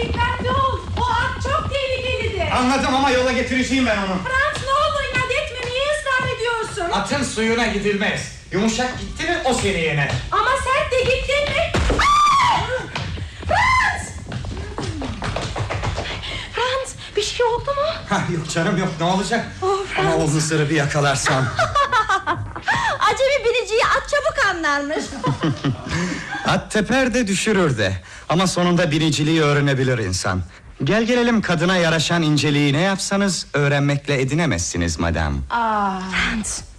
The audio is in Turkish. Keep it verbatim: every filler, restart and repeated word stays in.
dikkatli ol. O at çok tehlikelidir. Anladım ama yola getireceğim ben onu. Frans, ne olur inat etme, niye ısrar ediyorsun? Atın suyuna gidilmez. Yumuşak gitti mi o seni yener. Ama sert de gittin mi? Frans! Frans, bir şey oldu mu? Ha, yok canım yok, ne olacak? Oh, ama o hızırı bir yakalarsam. Acemi biniciyi at çabuk anlarmış. At teper de düşürür de. Ama sonunda biniciliği öğrenebilir insan. Gel gelelim kadına yaraşan inceliği ne yapsanız öğrenmekle edinemezsiniz madam. Aa. Frans,